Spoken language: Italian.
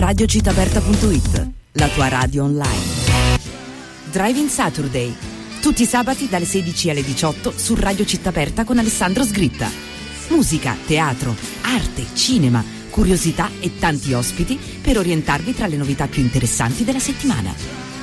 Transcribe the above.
radiocittaaperta.it, la tua radio online. Driving Saturday, tutti i sabati dalle 16 alle 18 su Radio Città Aperta con Alessandro Sgritta. Musica, teatro, arte, cinema, curiosità e tanti ospiti per orientarvi tra le novità più interessanti della settimana.